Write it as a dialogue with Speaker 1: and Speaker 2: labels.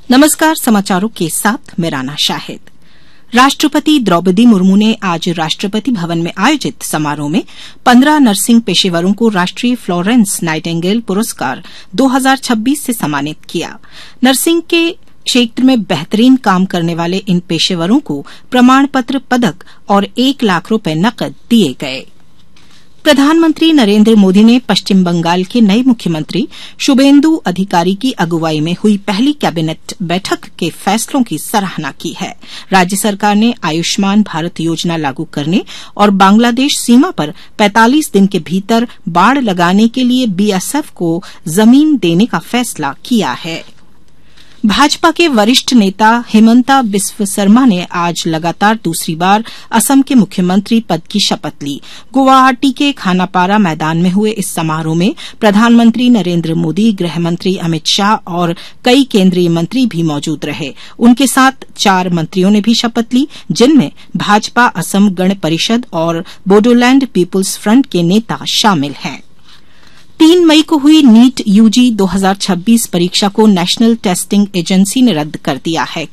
Speaker 1: नमस्कार, समाचारों के साथ मैं राना शाहिद। राष्ट्रपति द्रौपदी मुर्मू ने आज राष्ट्रपति भवन में आयोजित समारोह में 15 नर्सिंग पेशेवरों को राष्ट्रीय फ्लोरेंस नाइटिंगेल पुरस्कार 2026 से सम्मानित किया। नर्सिंग के क्षेत्र में बेहतरीन काम करने वाले इन पेशेवरों को प्रमाण पत्र, पदक और 1 लाख रुपए नकद दिए गए। प्रधानमंत्री नरेंद्र मोदी ने पश्चिम बंगाल के नए मुख्यमंत्री शुभेंदु अधिकारी की अगुवाई में हुई पहली कैबिनेट बैठक के फैसलों की सराहना की है। राज्य सरकार ने आयुष्मान भारत योजना लागू करने और बांग्लादेश सीमा पर 45 दिन के भीतर बाड़ लगाने के लिए बीएसएफ को जमीन देने का फैसला किया है। भाजपा के वरिष्ठ नेता हिमंता बिस्व शर्मा ने आज लगातार दूसरी बार असम के मुख्यमंत्री पद की शपथ ली। गुवाहाटी के खानापारा मैदान में हुए इस समारोह में प्रधानमंत्री नरेंद्र मोदी, गृहमंत्री अमित शाह और कई केंद्रीय मंत्री भी मौजूद रहे। उनके साथ 4 मंत्रियों ने भी शपथ ली, जिनमें भाजपा असम गण परिषद और बोडोलैंड पीपुल्स फ्रंट के नेता शामिल हैं। 3 मई को हुई नीट यूजी 2026 परीक्षा को नेशनल टेस्टिंग एजेंसी ने रद्द कर दिया है।